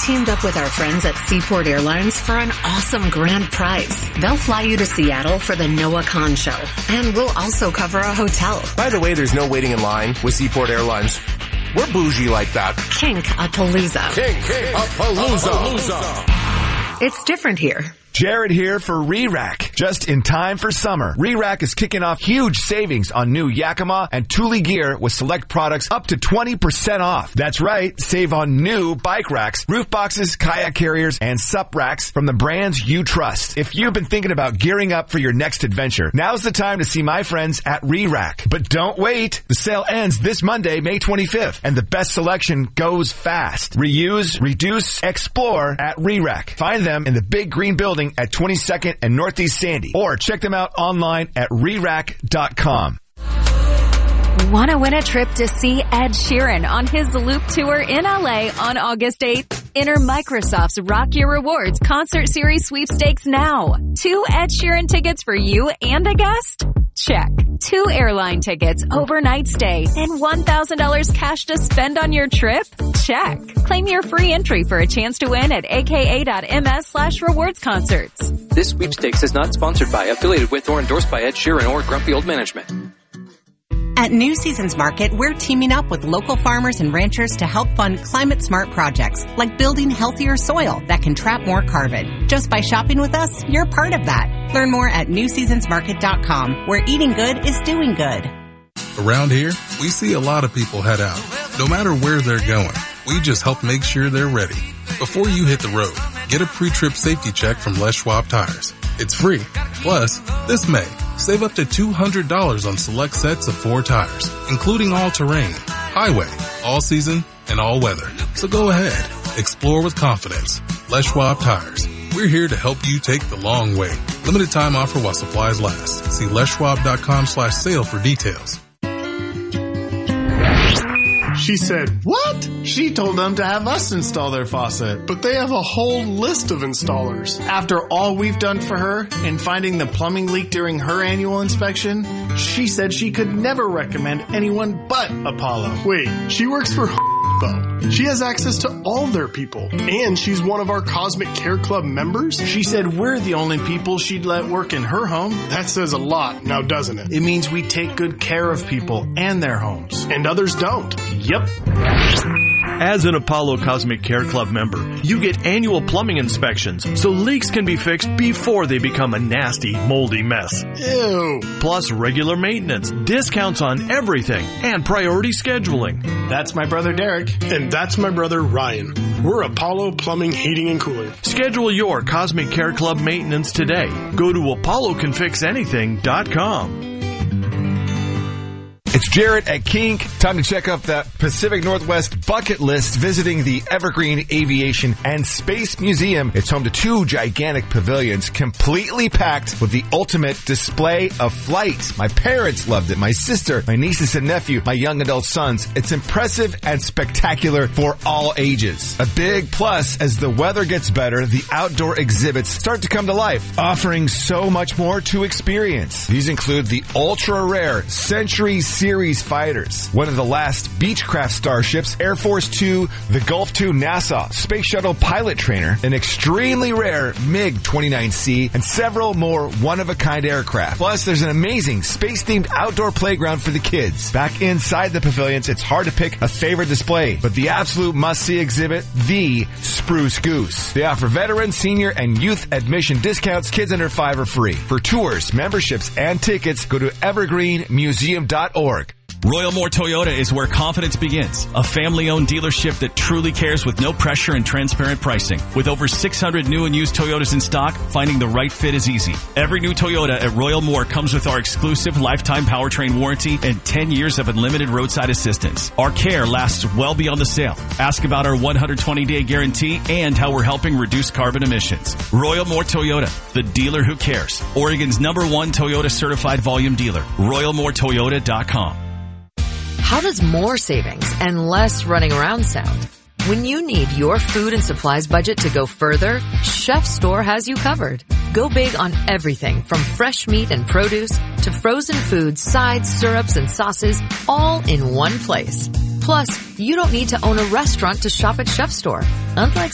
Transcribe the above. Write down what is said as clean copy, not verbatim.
teamed up with our friends at Seaport Airlines for an awesome grand prize. They'll fly you to Seattle for the Noah Khan show, and we'll also cover a hotel. By the way, there's no waiting in line with Seaport Airlines. We're bougie like that. Kink-a-palooza. Kink-a-palooza. It's different here. Jared here for Re-Rack. Just in time for summer. Re-Rack is kicking off huge savings on new Yakima and Thule gear with select products up to 20% off. That's right. Save on new bike racks, roof boxes, kayak carriers, and sup racks from the brands you trust. If you've been thinking about gearing up for your next adventure, now's the time to see my friends at Re-Rack. But don't wait. The sale ends this Monday, May 25th, and the best selection goes fast. Reuse, reduce, explore at Re-Rack. Find them in the big green building at 22nd and Northeast Sandy, or check them out online at rerack.com. Want to win a trip to see Ed Sheeran on his Loop Tour in LA on August 8th? Enter Microsoft's Rock Your Rewards Concert Series sweepstakes now. 2 Ed Sheeran tickets for you and a guest? Check. 2 airline tickets, overnight stay, and $1,000 cash to spend on your trip? Check. Claim your free entry for a chance to win at aka.ms/rewardsconcerts. This sweepstakes is not sponsored by, affiliated with, or endorsed by Ed Sheeran or Grumpy Old Management. At New Seasons Market, we're teaming up with local farmers and ranchers to help fund climate-smart projects, like building healthier soil that can trap more carbon. Just by shopping with us, you're part of that. Learn more at newseasonsmarket.com, where eating good is doing good. Around here, we see a lot of people head out. No matter where they're going, we just help make sure they're ready. Before you hit the road, get a pre-trip safety check from Les Schwab Tires. It's free. Plus, this May, save up to $200 on select sets of 4 tires, including all-terrain, highway, all-season, and all-weather. So go ahead. Explore with confidence. Les Schwab Tires. We're here to help you take the long way. Limited time offer while supplies last. See leschwab.com/sale for details. She said, what? She told them to have us install their faucet. But they have a whole list of installers. After all we've done for her in finding the plumbing leak during her annual inspection, she said she could never recommend anyone but Apollo. Wait, she works for though. She has access to all their people. And she's one of our Cosmic Care Club members. She said we're the only people she'd let work in her home. That says a lot, now doesn't it? It means we take good care of people and their homes. And others don't. Yep. As an Apollo Cosmic Care Club member, you get annual plumbing inspections so leaks can be fixed before they become a nasty, moldy mess. Ew. Plus regular maintenance, discounts on everything, and priority scheduling. That's my brother Derek. And that's my brother Ryan. We're Apollo Plumbing, Heating, and Cooling. Schedule your Cosmic Care Club maintenance today. Go to ApolloCanFixAnything.com. It's Jared at Kink. Time to check off that Pacific Northwest bucket list, visiting the Evergreen Aviation and Space Museum. It's home to 2 gigantic pavilions completely packed with the ultimate display of flight. My parents loved it. My sister, my nieces and nephew, my young adult sons. It's impressive and spectacular for all ages. A big plus, as the weather gets better, the outdoor exhibits start to come to life, offering so much more to experience. These include the ultra-rare Century Series fighters, one of the last Beechcraft starships, Air Force II, the Gulf II NASA Space Shuttle pilot trainer, an extremely rare MiG-29C, and several more one-of-a-kind aircraft. Plus, there's an amazing space-themed outdoor playground for the kids. Back inside the pavilions, it's hard to pick a favorite display, but the absolute must-see exhibit, the Spruce Goose. They offer veteran, senior, and youth admission discounts. Kids under 5 are free. For tours, memberships, and tickets, go to evergreenmuseum.org. Royal Moore Toyota is where confidence begins. A family-owned dealership that truly cares, with no pressure and transparent pricing. With over 600 new and used Toyotas in stock, finding the right fit is easy. Every new Toyota at Royal Moore comes with our exclusive lifetime powertrain warranty and 10 years of unlimited roadside assistance. Our care lasts well beyond the sale. Ask about our 120-day guarantee and how we're helping reduce carbon emissions. Royal Moore Toyota, the dealer who cares. Oregon's #1 Toyota certified volume dealer. RoyalMooreToyota.com. How does more savings and less running around sound? When you need your food and supplies budget to go further, Chef's Store has you covered. Go big on everything from fresh meat and produce to frozen foods, sides, syrups, and sauces, all in one place. Plus, you don't need to own a restaurant to shop at Chef's Store. Unlike